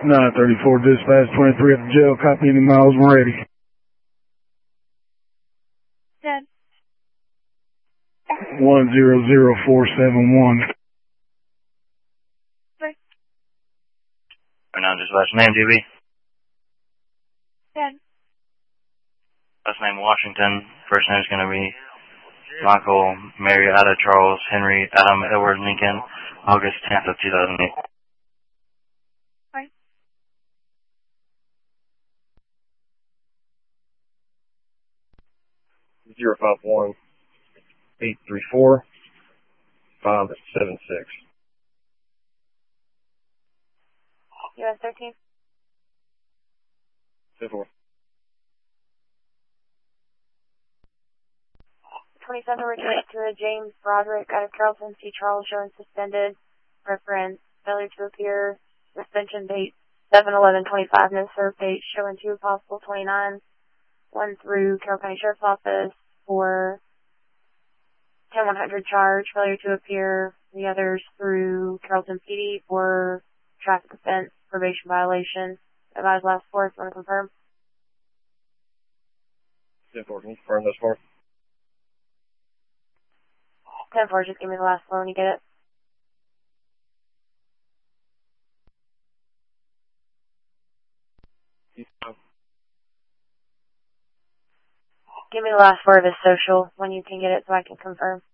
934 dispatch 23 at the jail. Copy, any miles when ready. 10. 100471. Right. Now dispatch name, DB. 10. Last name Washington. First name is going to be Michael, Mary, Ada, Charles, Henry, Adam, Edward, Lincoln, August 10th of 2008. Right. Zero 51 834 576. US 13. 4. 27 returns to a James Broderick out of Carrollton. C. Charles showing suspended. Reference failure to appear. Suspension date 7/11/25. No serve date showing 2 possible 29. 1 through Carroll County Sheriff's Office for 10-100 charge. Failure to appear. The others through Carrollton PD for traffic offense, probation violation. Advised last 4. Want to confirm? 10-4. Can you confirm those 4? 10-4. Just give me the last 4 when you get it. Give me the last 4 of his social when you can get it so I can confirm.